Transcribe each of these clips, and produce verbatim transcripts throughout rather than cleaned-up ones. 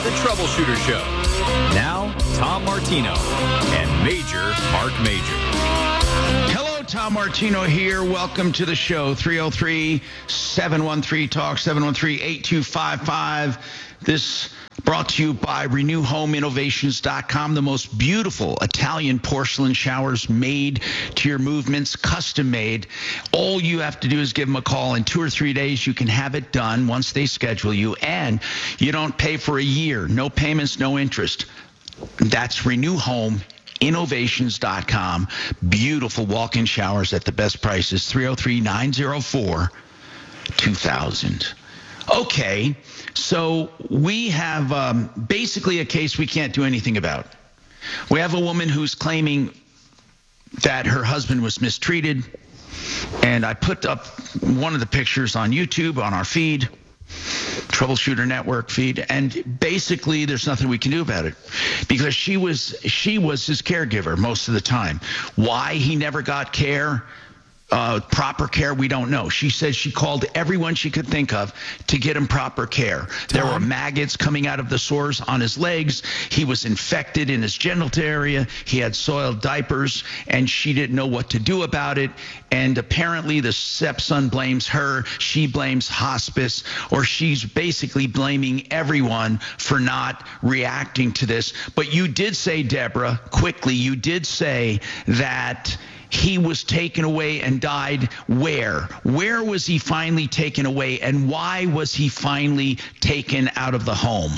The Troubleshooter Show. Now, Tom Martino and Major Mark Major. Hello, Tom Martino here. Welcome to the show. three oh three, seven one three, talk, seven one three, eight two five five. This brought to you by renew home innovations dot com, the most beautiful Italian porcelain showers made to your movements, custom made. All you have to do is give them a call. In two or three days, you can have it done once they schedule you, and you don't pay for a year. No payments, no interest. That's renew home innovations dot com. Beautiful walk-in showers at the best prices. three oh three, nine oh four, two thousand. Okay, so we have um, basically a case we can't do anything about. We have a woman who's claiming that her husband was mistreated, and I put up one of the pictures on YouTube on our feed, Troubleshooter Network feed, and basically there's nothing we can do about it because she was she was his caregiver most of the time. Why he never got care, Uh, proper care, we don't know. She says she called everyone she could think of to get him proper care. There were maggots coming out of the sores on his legs. He was infected in his genital area. He had soiled diapers, and she didn't know what to do about it. And apparently the stepson blames her. She blames hospice, or she's basically blaming everyone for not reacting to this. But you did say, Deborah, quickly, you did say that he was taken away and died where? Where was he finally taken away, and why was he finally taken out of the home?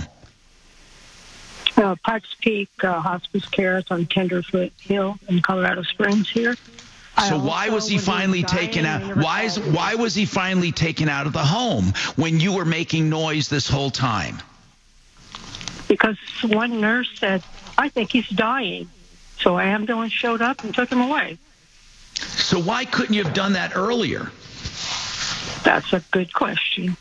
Uh, Pikes Peak uh, Hospice Care is on Tenderfoot Hill in Colorado Springs here. So why was he finally taken out? Why is why was he finally taken out of the home when you were making noise this whole time? Because one nurse said, "I think he's dying." So an ambulance showed up and took him away. So why couldn't you have done that earlier? That's a good question.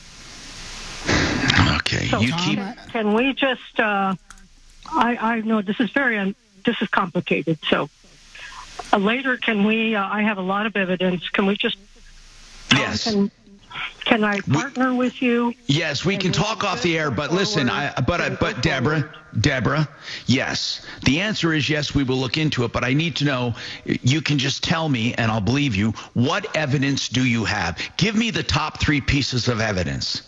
Okay, So you keep. Can we just? Uh, I I know this is very un, this is complicated. So uh, later, can we? Uh, I have a lot of evidence. Can we just? Yes. Can, can I partner we, with you? Yes, we can talk off the air, but listen, I, but I, but Deborah, Deborah, yes. The answer is yes, we will look into it, but I need to know, you can just tell me, and I'll believe you, what evidence do you have? Give me the top three pieces of evidence.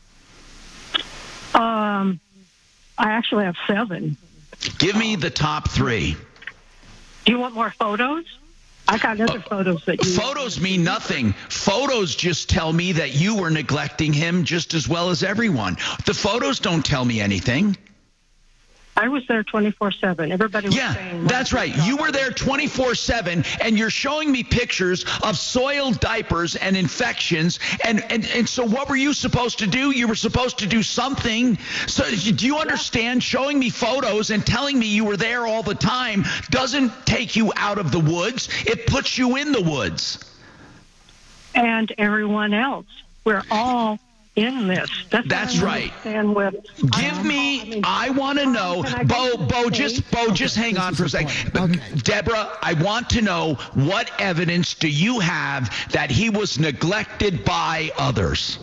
Um, I actually have seven. Give me the top three. Do you want more photos? I got other uh, photos that you... Photos mean nothing. Photos just tell me that you were neglecting him just as well as everyone. The photos don't tell me anything. I was there twenty-four seven. Everybody was yeah, saying... Yeah, that's right. You were there twenty-four seven, and you're showing me pictures of soiled diapers and infections. And, and, and so what were you supposed to do? You were supposed to do something. So do you understand? Showing me photos and telling me you were there all the time doesn't take you out of the woods. It puts you in the woods. And everyone else. We're all... in this. That's, That's right. With. Give me, I, mean, I want to know, Bo, Bo, just, Bo, okay, just hang on for a second. Okay. Deborah, I want to know, what evidence do you have that he was neglected by others?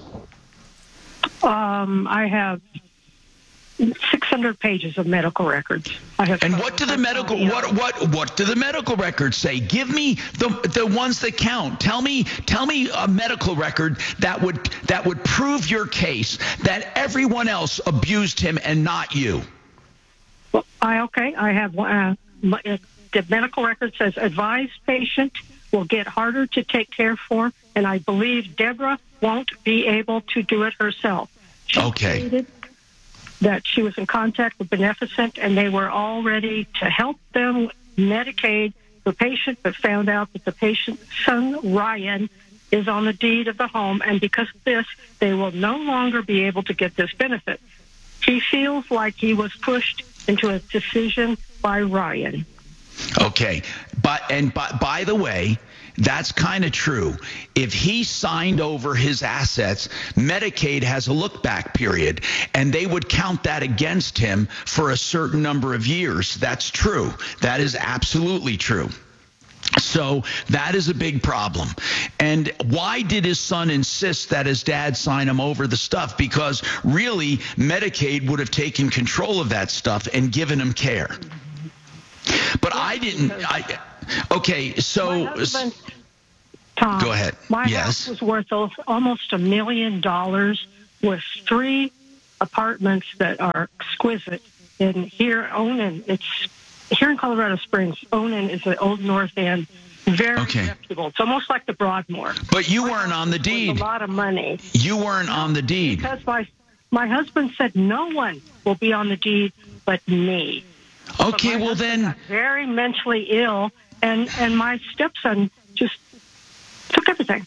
Um, I have six hundred pages of medical records. I have and what do the medical what what what do the medical records say? Give me the the ones that count. Tell me tell me a medical record that would that would prove your case that everyone else abused him and not you. Well, I okay. I have uh, the medical record says advised patient will get harder to take care for, and I believe Deborah won't be able to do it herself. She okay. Stated that she was in contact with Beneficent, and they were all ready to help them Medicaid the patient, but found out that the patient's son, Ryan, is on the deed of the home, and because of this, they will no longer be able to get this benefit. He feels like he was pushed into a decision by Ryan. Okay, but and by, by the way, that's kind of true. If he signed over his assets, Medicaid has a look-back period, and they would count that against him for a certain number of years. That's true. That is absolutely true. So that is a big problem. And why did his son insist that his dad sign him over the stuff? Because really, Medicaid would have taken control of that stuff and given him care. But I didn't. I, okay, so. My husband, Tom, go ahead. My yes. house was worth almost a million dollars with three apartments that are exquisite. And here, Onan, it's here in Colorado Springs. Onan is the Old North End. Very okay. reputable. It's almost like the Broadmoor. But you weren't on the deed. A lot of money. You weren't on the deed. Because my, my husband said no one will be on the deed but me. Okay, but well then. Got very mentally ill, and, and my stepson just took everything.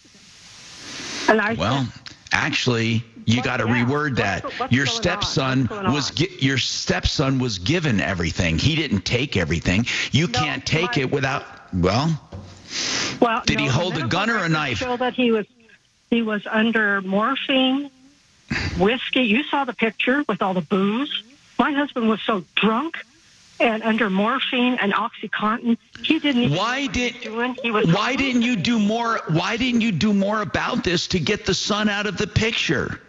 And I well, said, actually, you got to yeah, reword that. what's, what's your going stepson on? was gi- your stepson was given everything. He didn't take everything. You no, can't take my, it without. Well, well did no, he hold a gun or a knife? Show that he was he was under morphine, whiskey. You saw the picture with all the booze. My husband was so drunk and under morphine and OxyContin, he didn't even why know what did he was doing. He was why didn't you do more? Why didn't you do more about this to get the son out of the picture?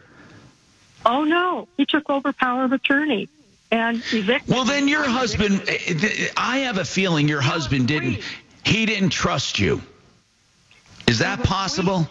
Oh no, he took over power of attorney and evicted. Well, then your husband. I have a feeling your husband didn't. He didn't trust you. Is that possible?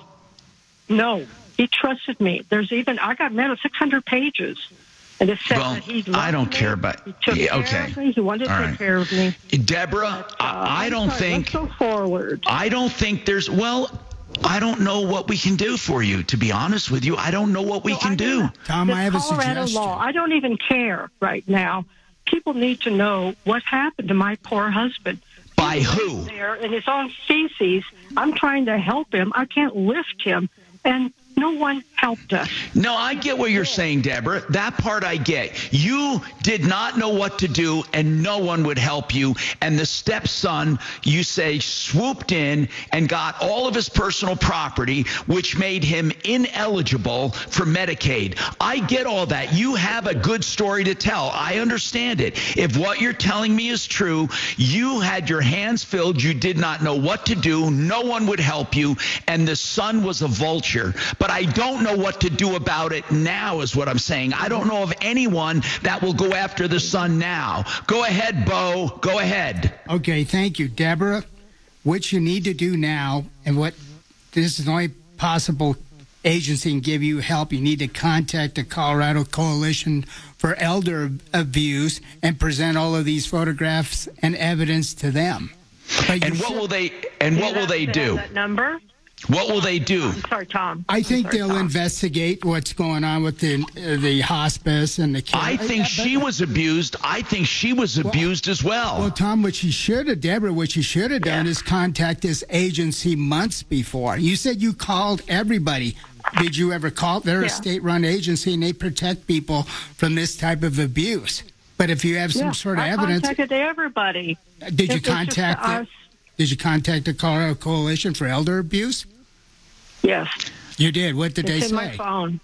No, he trusted me. There's even I got mail six hundred pages. And it said well, that he I don't me. care about. He took yeah, care okay. of me. He wanted to All take right. care of me. Deborah, But, uh, I, I don't sorry, think. Let's go forward. I don't think there's. Well, I don't know what we can do for you. To be honest with you, I don't know what we No, can I do. don't. Tom, The I have a Colorado suggestion. law. I don't even care right now. People need to know what happened to my poor husband. By He who? was there in his own feces. I'm trying to help him. I can't lift him, and no one helped us. No, I get what you're saying, Deborah. That part I get. You did not know what to do, and no one would help you. And the stepson, you say, swooped in and got all of his personal property, which made him ineligible for Medicaid. I get all that. You have a good story to tell. I understand it. If what you're telling me is true, you had your hands filled. You did not know what to do. No one would help you, and the son was a vulture. But I don't know what to do about it now is what I'm saying. I don't know of anyone that will go after the son now. Go ahead, Bo. Go ahead. Okay, thank you, Deborah. What you need to do now, and what this is the only possible agency can give you help, you need to contact the Colorado Coalition for Elder Abuse and present all of these photographs and evidence to them. But And you what should- will they and what will they do? That number? What will they do? I'm sorry, Tom. I I'm think sorry, they'll Tom. investigate what's going on with the uh, the hospice and the care. I think she was abused. I think she was abused as well. Well, Tom, what you should have, Deborah, what you should have done Yeah. is contact this agency months before. You said you called everybody. Did you ever call? They're Yeah. a state-run agency, and they protect people from this type of abuse. But if you have some Yeah, sort of I evidence, contacted everybody. did you It was just contact the, us. Did you contact the Colorado Coalition for Elder Abuse? Yes. You did. What did It's they in my say? phone.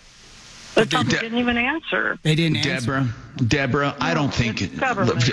The They- company De- didn't even answer. They didn't answer. Deborah, Deborah, I don't think, it's government.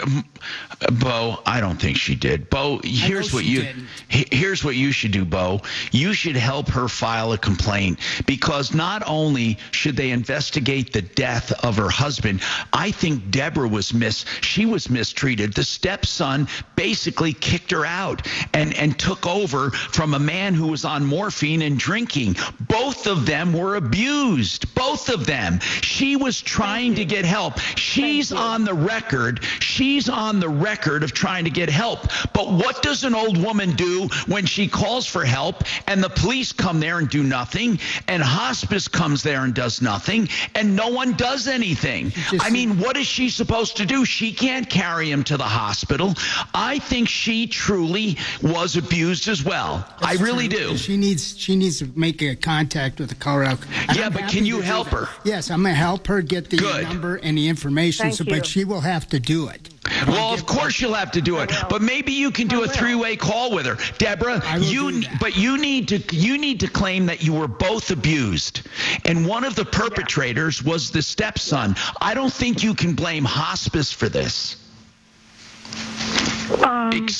Bo, I don't think she did. Bo, here's know what she you, didn't. he- here's what you should do, Bo. You should help her file a complaint because not only should they investigate the death of her husband, I think Deborah was mis, she was mistreated. The stepson basically kicked her out and, and took over from a man who was on morphine and drinking. Both of them were abused. Both of them. She was trying to get help. She's on the record. She's on the record of trying to get help. But what does an old woman do when she calls for help and the police come there and do nothing and hospice comes there and does nothing and no one does anything? Just- I mean, what is she supposed to do? She can't carry him to the hospital. I think she truly was abused as well. I really do. She needs she needs to make a contact with the Colorado. and Yeah, I'm but happy can you to do help that. her? Yes, I'm going to help her get the Good. number and the information. Thank so, you. but she will have to do it. Well, of course you'll have to do it, will. but maybe you can do I a will. three-way call with her, Deborah. I will You, do that. but you need to you need to claim that you were both abused, and one of the perpetrators was the stepson. I don't think you can blame hospice for this. Um, Ex-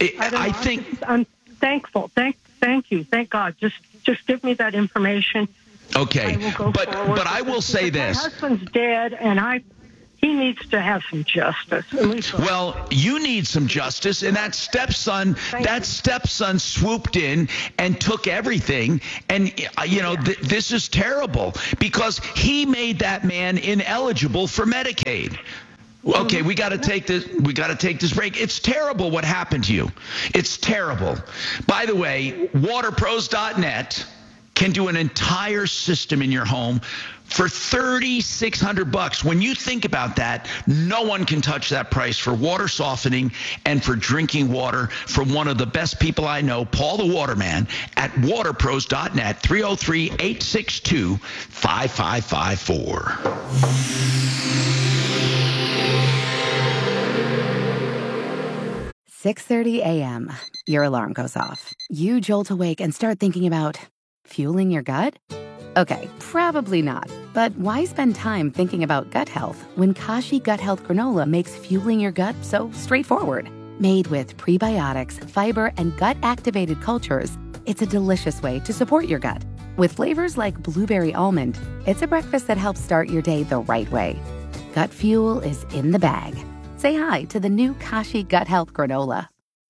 it, I, don't I know. think... I'm, just, I'm thankful. Thank, thank you. Thank God. Just, just give me that information. Okay, I will go but forward but I will say this. My husband's dead, and I he needs to have some justice. At least Well, you need some justice, and that stepson, Thank that you. stepson swooped in and took everything, and uh, you know th- this is terrible because he made that man ineligible for Medicaid. Okay, we got to take this. We got to take this break. It's terrible what happened to you. It's terrible. By the way, water pros dot net can do an entire system in your home for thirty-six hundred bucks. When you think about that, no one can touch that price for water softening and for drinking water from one of the best people I know, Paul the Waterman, at water pros dot net, three oh three, eight six two, five five five four. six thirty a.m. Your alarm goes off. You jolt awake and start thinking about fueling your gut? Okay, probably not. But why spend time thinking about gut health when Kashi Gut Health Granola makes fueling your gut so straightforward? Made with prebiotics, fiber, and gut-activated cultures, it's a delicious way to support your gut. With flavors like blueberry almond, it's a breakfast that helps start your day the right way. Gut fuel is in the bag. Say hi to the new Kashi Gut Health Granola.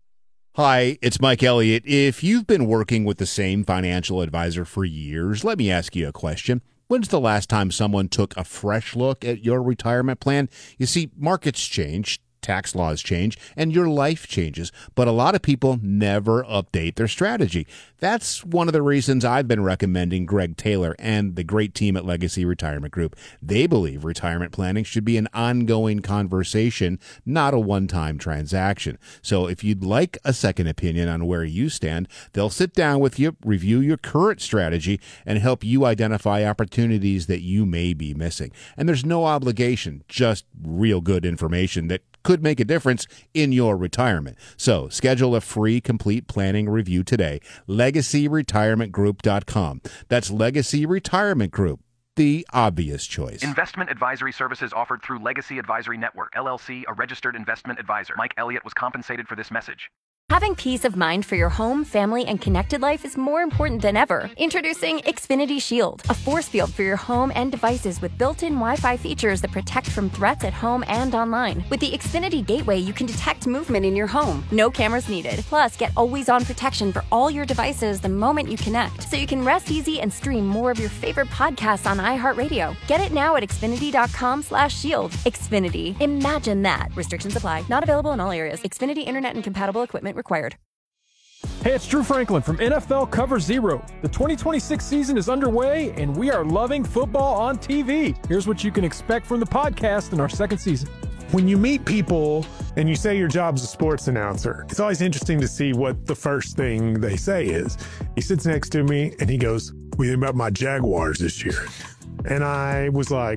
Hi, it's Mike Elliott. If you've been working with the same financial advisor for years, let me ask you a question. When's the last time someone took a fresh look at your retirement plan? You see, markets change, tax laws change, and your life changes, but a lot of people never update their strategy. That's one of the reasons I've been recommending Greg Taylor and the great team at Legacy Retirement Group. They believe retirement planning should be an ongoing conversation, not a one-time transaction. So if you'd like a second opinion on where you stand, they'll sit down with you, review your current strategy, and help you identify opportunities that you may be missing. And there's no obligation, just real good information that could make a difference in your retirement. So schedule a free complete planning review today. legacy retirement group dot com. That's Legacy Retirement Group, the obvious choice. Investment advisory services offered through Legacy Advisory Network, L L C, a registered investment advisor. Mike Elliott was compensated for this message. Having peace of mind for your home, family, and connected life is more important than ever. Introducing Xfinity Shield, a force field for your home and devices with built-in Wi-Fi features that protect from threats at home and online. With the Xfinity Gateway, you can detect movement in your home. No cameras needed. Plus, get always-on protection for all your devices the moment you connect, so you can rest easy and stream more of your favorite podcasts on iHeartRadio. Get it now at xfinity.com slash shield. Xfinity. Imagine that. Restrictions apply. Not available in all areas. Xfinity Internet and compatible equipment required. Hey, it's Drew Franklin from N F L Cover Zero. The twenty twenty-six season is underway, and we are loving football on T V. Here's what you can expect from the podcast in our second season. When you meet people and you say your job's a sports announcer, it's always interesting to see what the first thing they say is. He sits next to me and he goes, "What do you think about my Jaguars this year?" And I was like,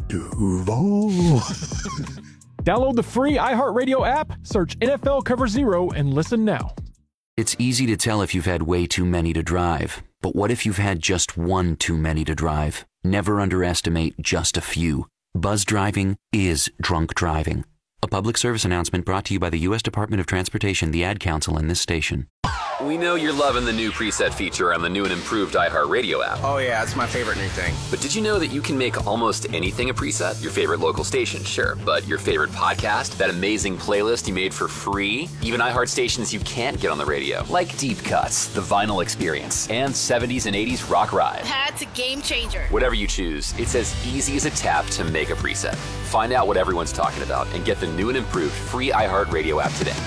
Duval. Download the free iHeartRadio app, search N F L Cover Zero, and listen now. It's easy to tell if you've had way too many to drive. But what if you've had just one too many to drive? Never underestimate just a few. Buzz driving is drunk driving. A public service announcement brought to you by the U S Department of Transportation, the Ad Council, and this station. We know you're loving the new preset feature on the new and improved iHeartRadio app. Oh yeah, it's my favorite new thing. But did you know that you can make almost anything a preset? Your favorite local station, sure. But your favorite podcast, that amazing playlist you made for free, even iHeart stations you can't get on the radio, like Deep Cuts, The Vinyl Experience, and seventies and eighties Rock Ride. That's a game changer. Whatever you choose, it's as easy as a tap to make a preset. Find out what everyone's talking about and get the new and improved free iHeartRadio app today.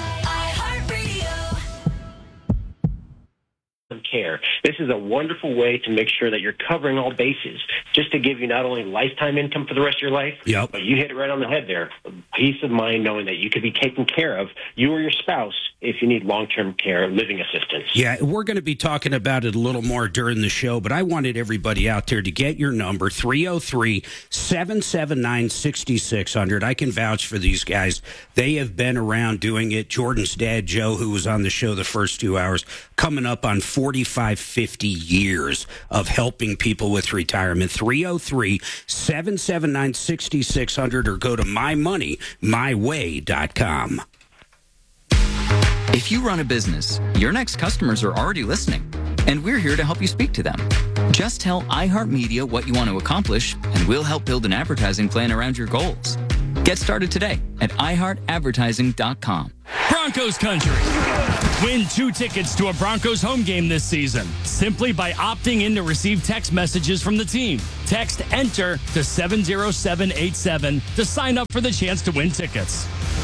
Care. This is a wonderful way to make sure that you're covering all bases, just to give you not only lifetime income for the rest of your life, yep. but you hit it right on the head there. Peace of mind knowing that you could be taken care of, you or your spouse, if you need long-term care, living assistance. Yeah, we're going to be talking about it a little more during the show, but I wanted everybody out there to get your number, three oh three, seven seven nine, six six zero zero. I can vouch for these guys. They have been around doing it. Jordan's dad, Joe, who was on the show the first two hours, coming up on forty-five, fifty years of helping people with retirement. three oh three, seven seven nine, six six zero zero or go to my money my way dot com. If you run a business, your next customers are already listening, and we're here to help you speak to them. Just tell iHeartMedia what you want to accomplish, and we'll help build an advertising plan around your goals. Get started today at i heart advertising dot com. Broncos country. Win two tickets to a Broncos home game this season simply by opting in to receive text messages from the team. Text ENTER to seven zero seven eight seven to sign up for the chance to win tickets.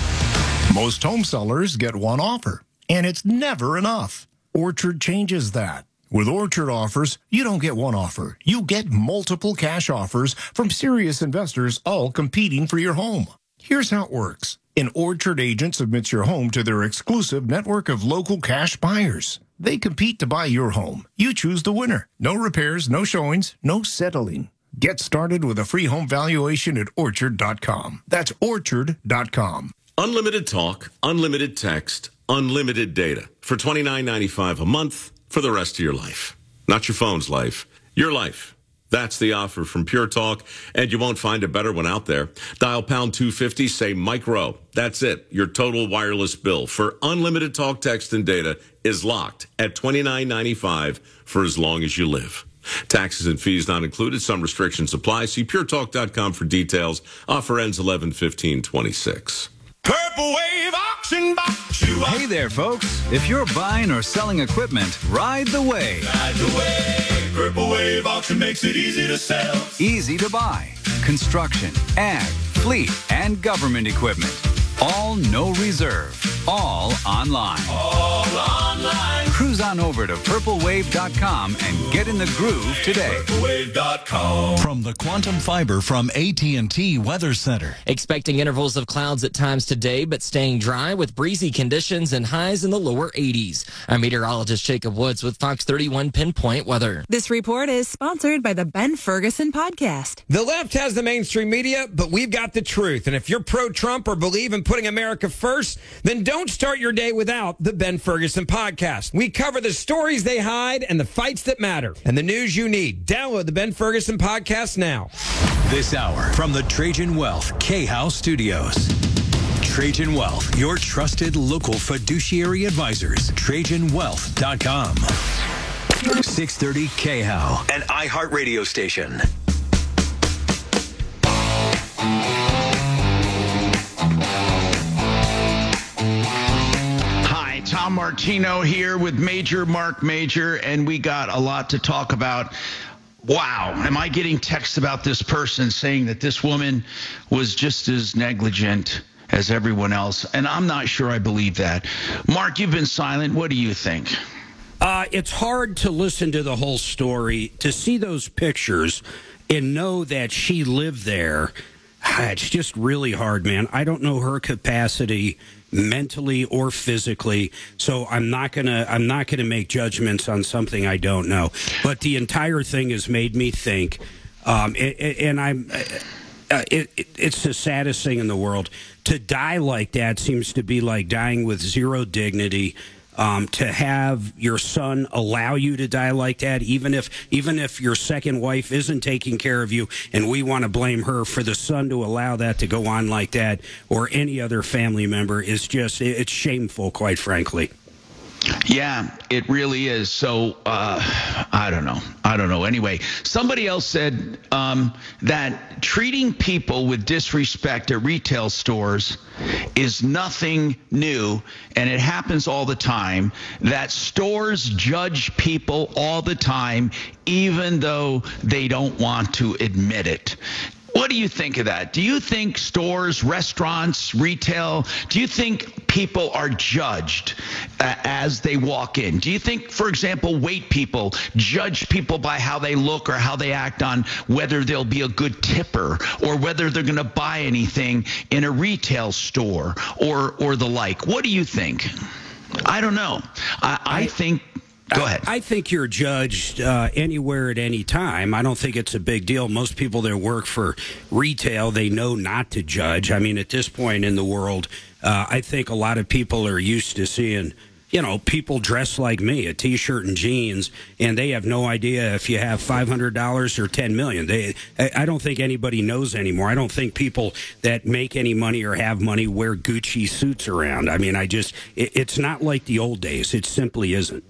Most home sellers get one offer, and it's never enough. Orchard changes that. With Orchard offers, you don't get one offer. You get multiple cash offers from serious investors all competing for your home. Here's how it works. An Orchard agent submits your home to their exclusive network of local cash buyers. They compete to buy your home. You choose the winner. No repairs, no showings, no settling. Get started with a free home valuation at orchard dot com. That's orchard dot com. Unlimited talk, unlimited text, unlimited data for twenty-nine ninety-five a month for the rest of your life. Not your phone's life, your life. That's the offer from Pure Talk, and you won't find a better one out there. Dial pound two fifty, say Mike Rowe. That's it. Your total wireless bill for unlimited talk, text, and data is locked at twenty-nine ninety-five for as long as you live. Taxes and fees not included. Some restrictions apply. See pure talk dot com for details. Offer ends eleven fifteen twenty-six. Purple Wave Auction Box. Hey there, folks. If you're buying or selling equipment, ride the wave. Ride the wave. Purple Wave Auction makes it easy to sell. Easy to buy. Construction, ag, fleet, and government equipment. All no reserve. All online. All online. Cruise on over to purple wave dot com and get in the groove today. purple wave dot com. From the Quantum Fiber from A T and T Weather Center. Expecting intervals of clouds at times today, but staying dry with breezy conditions and highs in the lower eighties. I'm meteorologist Jacob Woods with Fox thirty-one Pinpoint Weather. This report is sponsored by the Ben Ferguson Podcast. The left has the mainstream media, but we've got the truth. And if you're pro-Trump or believe in putting America first, then don't start your day without the Ben Ferguson Podcast. We cover the stories they hide and the fights that matter and the news you need. Download the Ben Ferguson Podcast now. This hour from the Trajan Wealth K-House Studios. Trajan Wealth, your trusted local fiduciary advisors. Trajan Wealth dot com. six thirty K-How, an iHeartRadio station. Tom Martino here with Major Mark Major, and we got a lot to talk about. Wow, am I getting texts about this person saying that this woman was just as negligent as everyone else, and I'm not sure I believe that. Mark, you've been silent. What do you think? Uh, it's hard to listen to the whole story, to see those pictures and know that she lived there. It's just really hard, man. I don't know her capacity mentally or physically, so I'm not gonna I'm not gonna make judgments on something I don't know. But the entire thing has made me think, um, and, and I'm uh, it, it, it's the saddest thing in the world. To die like that seems to be like dying with zero dignity. Um, to have your son allow you to die like that, even if even if your second wife isn't taking care of you, and we want to blame her, for the son to allow that to go on like that, or any other family member, is just, it's shameful, quite frankly. Yeah, it really is. So, uh, I don't know. I don't know. Anyway, somebody else said um, that treating people with disrespect at retail stores is nothing new, and it happens all the time, that stores judge people all the time, even though they don't want to admit it. What do you think of that? Do you think stores, restaurants, retail, do you think people are judged uh, as they walk in? Do you think, for example, wait people judge people by how they look or how they act on whether they'll be a good tipper or whether they're going to buy anything in a retail store or or the like? What do you think? I don't know. I, I think... Go ahead. I, I think you're judged uh, anywhere at any time. I don't think it's a big deal. Most people that work for retail, they know not to judge. I mean, at this point in the world, uh, I think a lot of people are used to seeing, you know, people dress like me, a T-shirt and jeans, and they have no idea if you have five hundred dollars or ten million dollars. They, I don't think anybody knows anymore. I don't think people that make any money or have money wear Gucci suits around. I mean, I just, it, it's not like the old days. It simply isn't.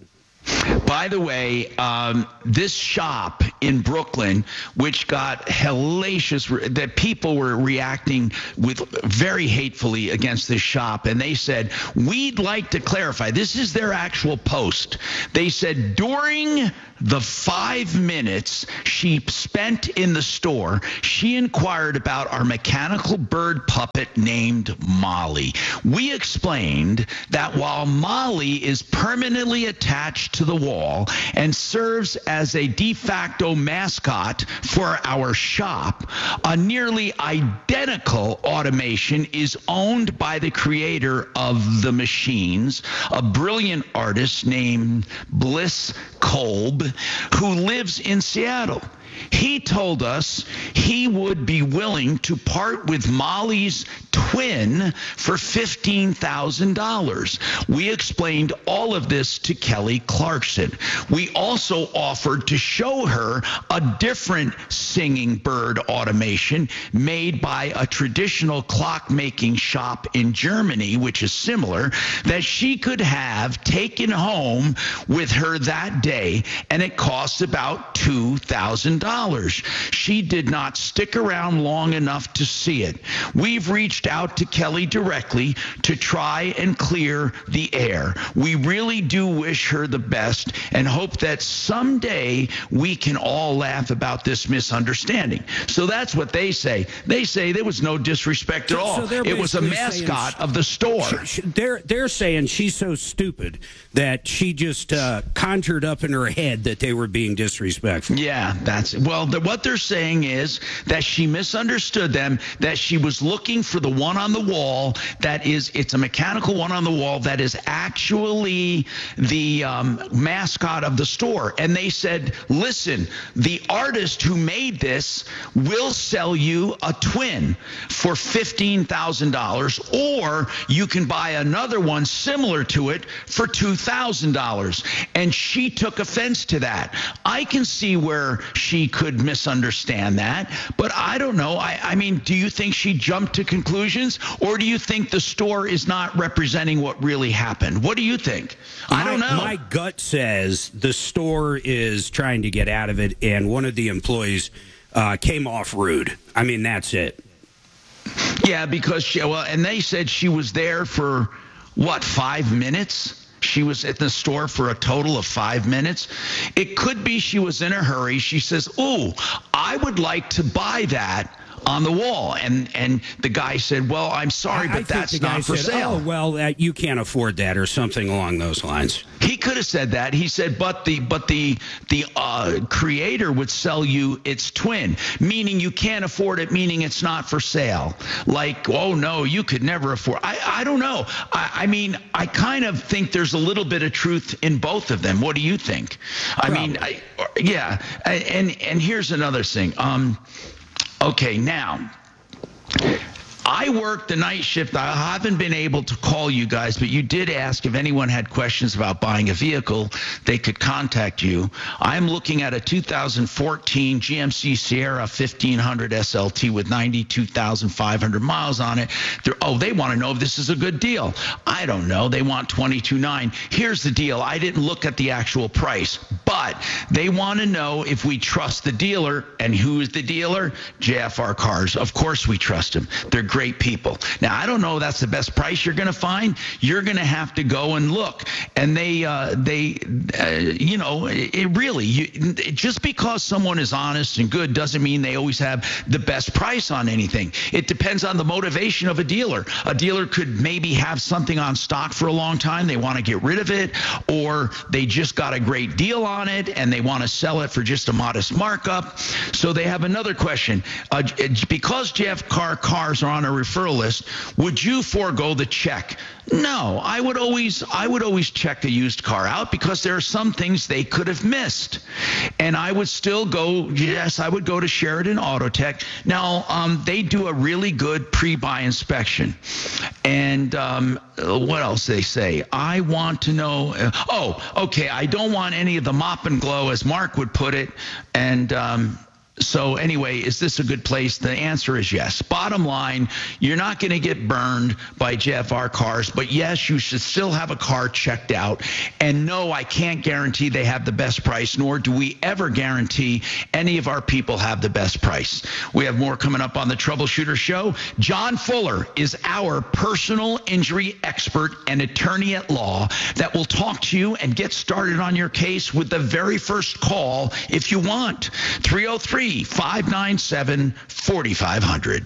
By the way, um, this shop in Brooklyn, which got hellacious, that people were reacting with very hatefully against this shop, and they said, we'd like to clarify. This is their actual post. They said, during the five minutes she spent in the store, she inquired about our mechanical bird puppet named Molly. We explained that while Molly is permanently attached to the wall and serves as a de facto mascot for our shop, a nearly identical automation is owned by the creator of the machines, a brilliant artist named Bliss Kolb, who lives in Seattle. He told us he would be willing to part with Molly's twin for fifteen thousand dollars. We explained all of this to Kelly Clarkson. We also offered to show her a different singing bird automation made by a traditional clock-making shop in Germany, which is similar, that she could have taken home with her that day, and it costs about two thousand dollars. She did not stick around long enough to see it. We've reached out to Kelly directly to try and clear the air. We really do wish her the best and hope that someday we can all laugh about this misunderstanding. So that's what they say. They say there was no disrespect at all. So it was a mascot saying, of the store. She, she, they're, they're saying she's so stupid that she just uh, conjured up in her head that they were being disrespectful. Yeah, that's it. Well, the, what they're saying is that she misunderstood them, that she was looking for the one on the wall that is, it's a mechanical one on the wall that is actually the um, mascot of the store. And they said, listen, the artist who made this will sell you a twin for fifteen thousand dollars, or you can buy another one similar to it for two thousand dollars. And she took offense to that. I can see where she could misunderstand that, but I don't know. I, I mean, do you think she jumped to conclusions, or do you think the store is not representing what really happened? What do you think? I my, don't know. My gut says the store is trying to get out of it, and one of the employees uh, came off rude. I mean, that's it. Yeah, because she, well, and they said she was there for, what, five minutes? She was at the store for a total of five minutes. It could be she was in a hurry. She says, ooh, I would like to buy that on the wall. And and the guy said, well, I'm sorry, I, but I that's think the guy not for said, sale. Oh, well, uh, you can't afford that, or something along those lines. He could have said that. He said, but the but the the uh, creator would sell you its twin, meaning you can't afford it, meaning it's not for sale. Like, oh, no, you could never afford. I, I don't know. I, I mean, I kind of think there's a little bit of truth in both of them. What do you think? I Probably. mean, I, yeah. And, and here's another thing. Um, okay, now, I work the night shift. I haven't been able to call you guys, but you did ask if anyone had questions about buying a vehicle, they could contact you. I'm looking at a two thousand fourteen G M C Sierra fifteen hundred S L T with ninety-two thousand five hundred miles on it. They're, oh, they want to know if this is a good deal. I don't know. They want twenty-two nine. Here's the deal. I didn't look at the actual price, but they want to know if we trust the dealer. And who is the dealer? J F R Cars. Of course we trust them. They're great people. Now, I don't know if that's the best price you're going to find. You're going to have to go and look. And they, uh, they, uh, you know, it, it really, you, just because someone is honest and good doesn't mean they always have the best price on anything. It depends on the motivation of a dealer. A dealer could maybe have something on stock for a long time. They want to get rid of it, or they just got a great deal on it and they want to sell it for just a modest markup. So they have another question. Uh, because J F R Cars are on on a referral list, would you forego the check? No, I would always I would always check a used car out because there are some things they could have missed. And I would still go, yes, I would go to Sheridan Auto Tech. Now, um, they do a really good pre-buy inspection. And um, what else they say? I want to know, uh, oh, okay, I don't want any of the mop and glow, as Mark would put it. And um So anyway, is this a good place? The answer is yes. Bottom line, you're not going to get burned by J F R cars, but yes, you should still have a car checked out. And no, I can't guarantee they have the best price, nor do we ever guarantee any of our people have the best price. We have more coming up on the Troubleshooter Show. John Fuller is our personal injury expert and attorney at law that will talk to you and get started on your case with the very first call if you want. three oh three, five nine seven, four five zero zero.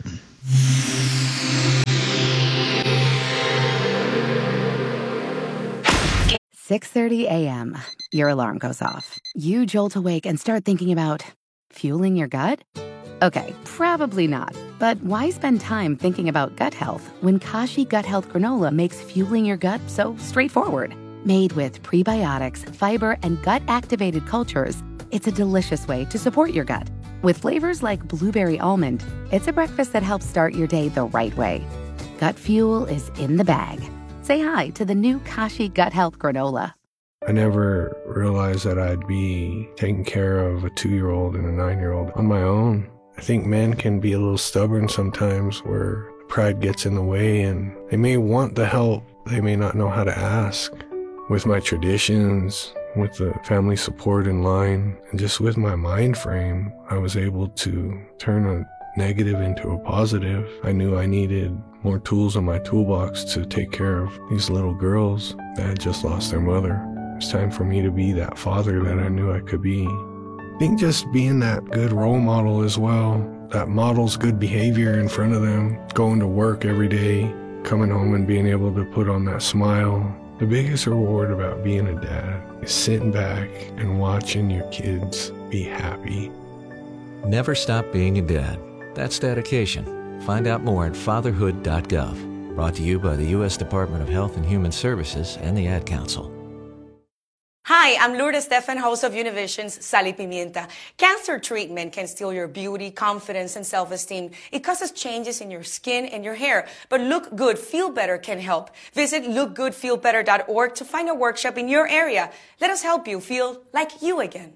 six thirty a.m. Your alarm goes off. You jolt awake and start thinking about fueling your gut? Okay, probably not. But why spend time thinking about gut health when Kashi Gut Health Granola makes fueling your gut so straightforward? Made with prebiotics, fiber, and gut-activated cultures, it's a delicious way to support your gut. With flavors like blueberry almond, it's a breakfast that helps start your day the right way. Gut fuel is in the bag. Say hi to the new Kashi Gut Health Granola. I never realized that I'd be taking care of a two-year-old and a nine-year-old on my own. I think men can be a little stubborn sometimes where pride gets in the way and they may want the help, they may not know how to ask. With my traditions, with the family support in line, and just with my mind frame, I was able to turn a negative into a positive. I knew I needed more tools in my toolbox to take care of these little girls that had just lost their mother. It's time for me to be that father that I knew I could be. I think just being that good role model as well, that models good behavior in front of them, going to work every day, coming home and being able to put on that smile. The biggest reward about being a dad is sitting back and watching your kids be happy. Never stop being a dad. That's dedication. Find out more at fatherhood dot gov. Brought to you by the U S Department of Health and Human Services and the Ad Council. Hi, I'm Lourdes Stefan, host of Univision's Sal y Pimienta. Cancer treatment can steal your beauty, confidence, and self-esteem. It causes changes in your skin and your hair. But Look Good, Feel Better can help. Visit look good feel better dot org to find a workshop in your area. Let us help you feel like you again.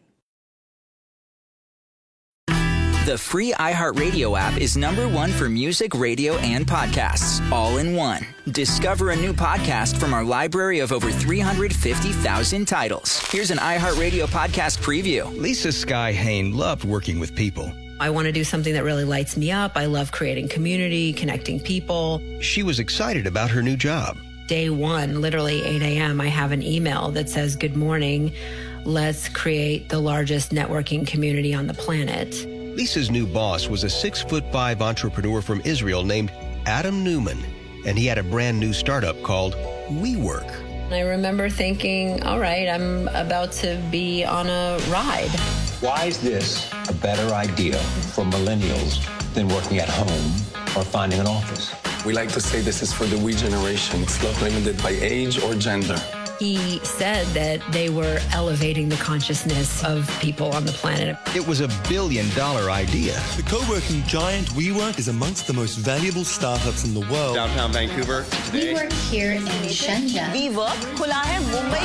The free iHeartRadio app is number one for music, radio, and podcasts, all in one. Discover a new podcast from our library of over three hundred fifty thousand titles. Here's an iHeartRadio podcast preview. Lisa Sky Hain loved working with people. I want to do something that really lights me up. I love creating community, connecting people. She was excited about her new job. Day one, literally eight a.m., I have an email that says, "Good morning. Let's create the largest networking community on the planet." Lisa's new boss was a six-foot-five entrepreneur from Israel named Adam Newman, and he had a brand new startup called WeWork. I remember thinking, all right, I'm about to be on a ride. Why is this a better idea for millennials than working at home or finding an office? We like to say this is for the we generation. It's not limited by age or gender. He said that they were elevating the consciousness of people on the planet. It was a billion-dollar idea. The co-working giant WeWork is amongst the most valuable startups in the world. Downtown Vancouver. We work here in Shenzhen. WeWork खुला है मुंबई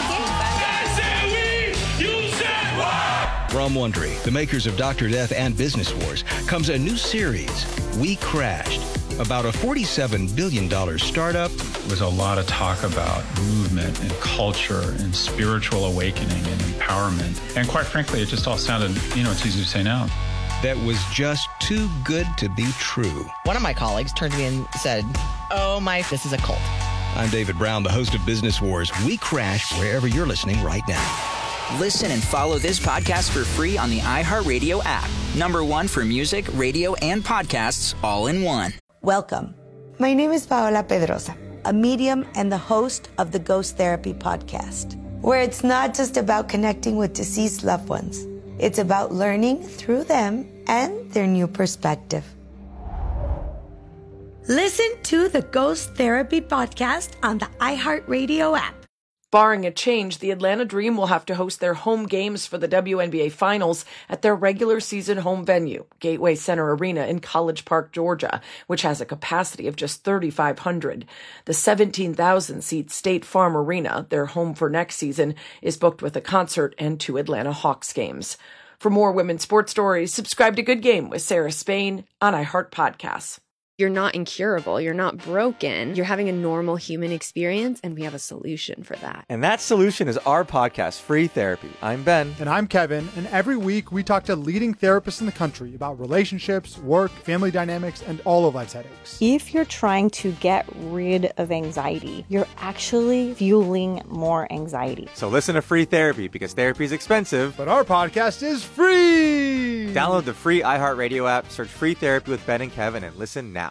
के। From Wondery, the makers of Doctor Death and Business Wars, comes a new series, We Crashed, about a forty-seven billion dollars startup. There was a lot of talk about movement and culture and spiritual awakening and empowerment. And quite frankly, it just all sounded, you know, it's easy to say now. That was just too good to be true. One of my colleagues turned to me and said, "Oh my, this is a cult." I'm David Brown, the host of Business Wars. We Crashed wherever you're listening right now. Listen and follow this podcast for free on the iHeartRadio app. Number one for music, radio, and podcasts, all in one. Welcome. My name is Paola Pedrosa, a medium and the host of the Ghost Therapy podcast, where it's not just about connecting with deceased loved ones. It's about learning through them and their new perspective. Listen to the Ghost Therapy Podcast on the iHeartRadio app. Barring a change, the Atlanta Dream will have to host their home games for the W N B A Finals at their regular season home venue, Gateway Center Arena in College Park, Georgia, which has a capacity of just thirty-five hundred. The seventeen thousand seat State Farm Arena, their home for next season, is booked with a concert and two Atlanta Hawks games. For more women's sports stories, subscribe to Good Game with Sarah Spain on iHeart Podcasts. You're not incurable. You're not broken. You're having a normal human experience, and we have a solution for that. And that solution is our podcast, Free Therapy. I'm Ben. And I'm Kevin. And every week we talk to leading therapists in the country about relationships, work, family dynamics, and all of life's headaches. If you're trying to get rid of anxiety, you're actually fueling more anxiety. So listen to Free Therapy, because therapy is expensive. But our podcast is free! Download the free iHeartRadio app, search Free Therapy with Ben and Kevin, and listen now.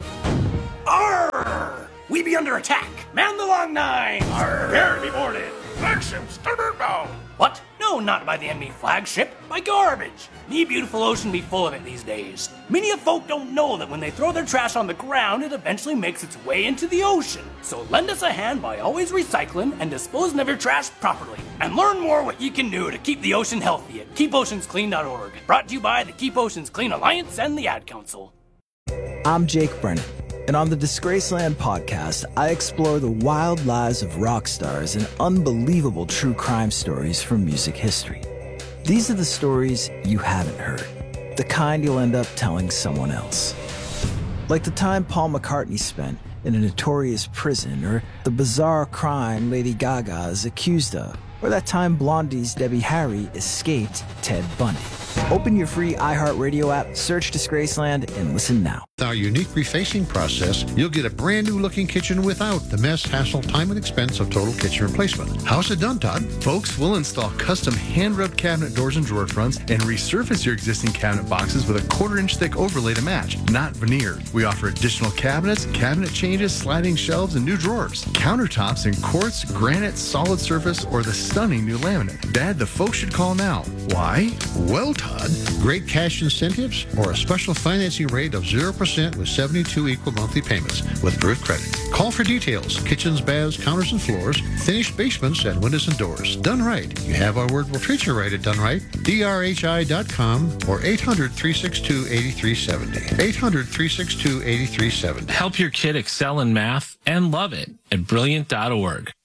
Arr! We be under attack. Man the long nine. Arr! Prepare to be boarded. Flagship starboard bow. What? No, not by the enemy flagship. By garbage. Me beautiful ocean be full of it these days. Many of folk don't know that when they throw their trash on the ground, it eventually makes its way into the ocean. So lend us a hand by always recycling and disposing of your trash properly. And learn more what you can do to keep the ocean healthy at keep oceans clean dot org. Brought to you by the Keep Oceans Clean Alliance and the Ad Council. I'm Jake Brennan, and on the Disgraceland podcast, I explore the wild lives of rock stars and unbelievable true crime stories from music history. These are the stories you haven't heard, the kind you'll end up telling someone else. Like the time Paul McCartney spent in a notorious prison, or the bizarre crime Lady Gaga is accused of, or that time Blondie's Debbie Harry escaped Ted Bundy. Open your free iHeartRadio app, search Disgraceland, and listen now. With our unique refacing process, you'll get a brand new looking kitchen without the mess, hassle, time, and expense of total kitchen replacement. How's it done, Todd? Folks, we'll install custom hand-rubbed cabinet doors and drawer fronts and resurface your existing cabinet boxes with a quarter-inch thick overlay to match, not veneer. We offer additional cabinets, cabinet changes, sliding shelves, and new drawers. Countertops in quartz, granite, solid surface, or the stunning new laminate. Dad, the folks should call now. Why? Well, Todd, great cash incentives or a special financing rate of zero percent with seventy-two equal monthly payments with approved credit. Call for details. Kitchens, baths, counters, and floors, finished basements, and windows and doors. Done right. You have our word. We'll treat you right at Done Right. D R H I dot com or eight hundred, three six two, eight three seven zero. eight hundred, three six two, eight three seven zero. Help your kid excel in math and love it at brilliant dot org.